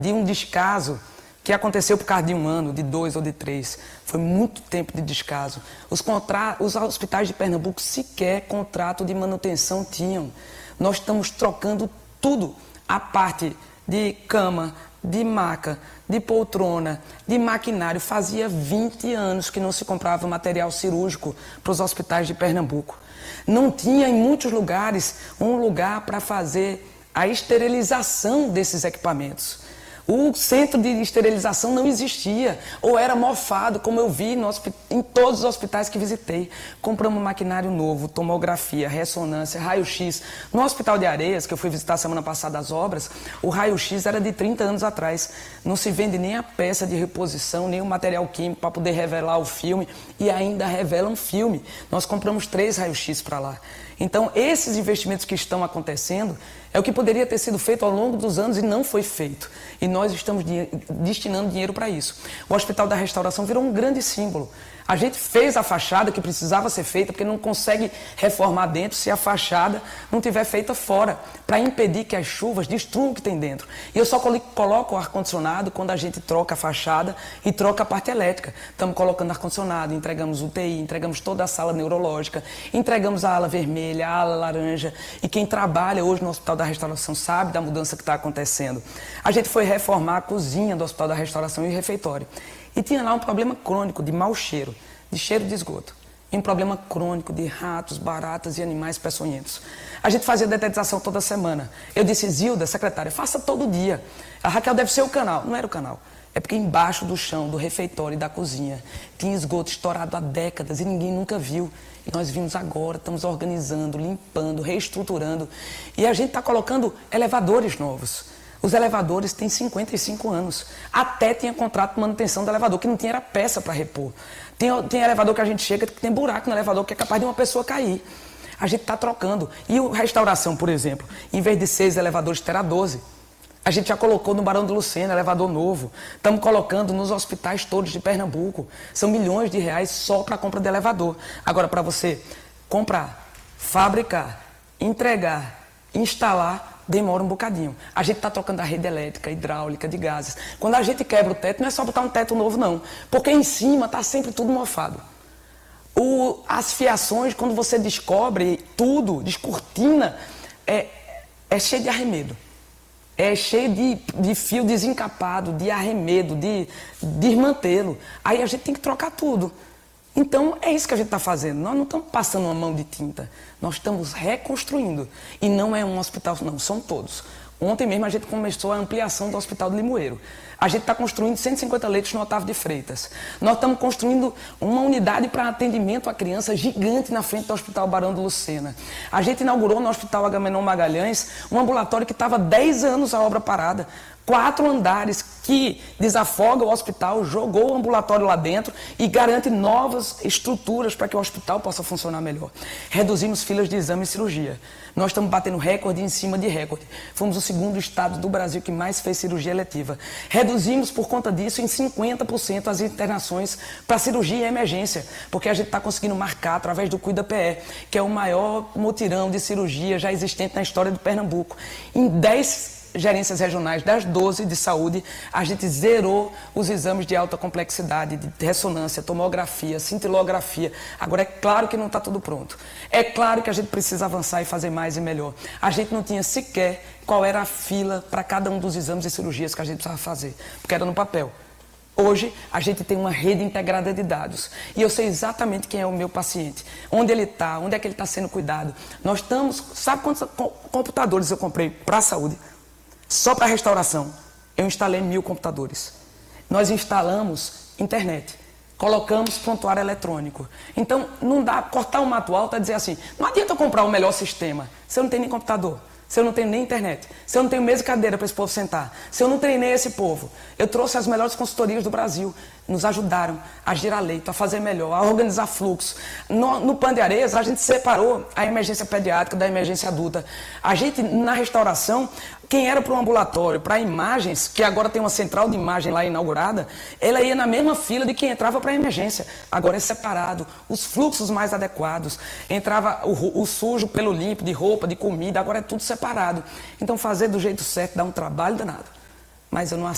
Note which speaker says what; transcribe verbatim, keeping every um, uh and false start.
Speaker 1: de um descaso que aconteceu por causa de um ano, de dois ou de três. Foi muito tempo de descaso. Os, contra... Os hospitais de Pernambuco sequer contrato de manutenção tinham. Nós estamos trocando tudo. A parte de cama, de maca, de poltrona, de maquinário. Fazia vinte anos que não se comprava material cirúrgico para os hospitais de Pernambuco. Não tinha em muitos lugares um lugar para fazer a esterilização desses equipamentos. O centro de esterilização não existia, ou era mofado, como eu vi no, em todos os hospitais que visitei. Compramos maquinário novo, tomografia, ressonância, raio-x. No Hospital de Areias, que eu fui visitar semana passada as obras, o raio-x era de trinta anos atrás. Não se vende nem a peça de reposição, nem o material químico para poder revelar o filme, e ainda revelam filme. Nós compramos três raio-x para lá. Então, esses investimentos que estão acontecendo é o que poderia ter sido feito ao longo dos anos e não foi feito. E nós estamos destinando dinheiro para isso. O Hospital da Restauração virou um grande símbolo. A gente fez a fachada que precisava ser feita, porque não consegue reformar dentro se a fachada não tiver feita fora, para impedir que as chuvas destruam o que tem dentro. E eu só coloco o ar-condicionado quando a gente troca a fachada e troca a parte elétrica. Estamos colocando ar-condicionado, entregamos U T I, entregamos toda a sala neurológica, entregamos a ala vermelha, a ala laranja. E quem trabalha hoje no Hospital da Restauração sabe da mudança que está acontecendo. A gente foi reformar a cozinha do Hospital da Restauração e o refeitório. E tinha lá um problema crônico de mau cheiro, de cheiro de esgoto. E um problema crônico de ratos, baratas e animais peçonhentos. A gente fazia detetização toda semana. Eu disse, Zilda, secretária, faça todo dia. A Raquel deve ser o canal. Não era o canal. É porque embaixo do chão, do refeitório e da cozinha, tinha esgoto estourado há décadas e ninguém nunca viu. E nós vimos agora, estamos organizando, limpando, reestruturando. E a gente está colocando elevadores novos. Os elevadores têm cinquenta e cinco anos. Até tinha contrato de manutenção do elevador, que não tinha era peça para repor. Tem, tem elevador que a gente chega, que tem buraco no elevador, que é capaz de uma pessoa cair. A gente está trocando. E a restauração, por exemplo, em vez de seis elevadores, terá doze. A gente já colocou no Barão de Lucena, elevador novo. Estamos colocando nos hospitais todos de Pernambuco. São milhões de reais só para a compra de elevador. Agora, para você comprar, fabricar, entregar, instalar, demora um bocadinho. A gente está trocando a rede elétrica, hidráulica, de gases. Quando a gente quebra o teto, não é só botar um teto novo, não. Porque em cima está sempre tudo mofado. O, as fiações, quando você descobre tudo, descortina, é, é cheio de arremedo. É cheio de, de fio desencapado, de arremedo, de desmantelo. Aí a gente tem que trocar tudo. Então, é isso que a gente está fazendo. Nós não estamos passando uma mão de tinta. Nós estamos reconstruindo. E não é um hospital, não, são todos. Ontem mesmo a gente começou a ampliação do Hospital do Limoeiro. A gente está construindo cento e cinquenta leitos no Otávio de Freitas. Nós estamos construindo uma unidade para atendimento à criança gigante na frente do Hospital Barão de Lucena. A gente inaugurou no Hospital Agamenon Magalhães um ambulatório que estava há dez anos a obra parada. Quatro andares que desafoga o hospital, jogou o ambulatório lá dentro e garante novas estruturas para que o hospital possa funcionar melhor. Reduzimos filas de exame e cirurgia. Nós estamos batendo recorde em cima de recorde. Fomos o segundo estado do Brasil que mais fez cirurgia eletiva. Reduzimos, por conta disso, em cinquenta por cento as internações para cirurgia e emergência, porque a gente está conseguindo marcar através do Cuida P E, que é o maior mutirão de cirurgia já existente na história do Pernambuco. Em dez gerências regionais das doze de saúde, a gente zerou os exames de alta complexidade, de ressonância, tomografia, cintilografia. Agora, é claro que não está tudo pronto. É claro que a gente precisa avançar e fazer mais e melhor. A gente não tinha sequer qual era a fila para cada um dos exames e cirurgias que a gente precisava fazer, porque era no papel. Hoje, a gente tem uma rede integrada de dados e eu sei exatamente quem é o meu paciente, onde ele está, onde é que ele está sendo cuidado. Nós estamos... Sabe quantos computadores eu comprei para a saúde? Só para a restauração, eu instalei mil computadores. Nós instalamos internet, colocamos prontuário eletrônico. Então, não dá cortar o mato alto e dizer assim, não adianta eu comprar o melhor sistema, se eu não tenho nem computador, se eu não tenho nem internet, se eu não tenho mesa e cadeira para esse povo sentar, se eu não treinei esse povo. Eu trouxe as melhores consultorias do Brasil, nos ajudaram a girar leito, a fazer melhor, a organizar fluxo. No, no Pan de Areias, a gente separou a emergência pediátrica da emergência adulta. A gente, na restauração, quem era para o ambulatório, para imagens, que agora tem uma central de imagem lá inaugurada, ela ia na mesma fila de quem entrava para a emergência. Agora é separado, os fluxos mais adequados. Entrava o, o sujo pelo limpo, de roupa, de comida, agora é tudo separado. Então fazer do jeito certo dá um trabalho danado. Mas eu não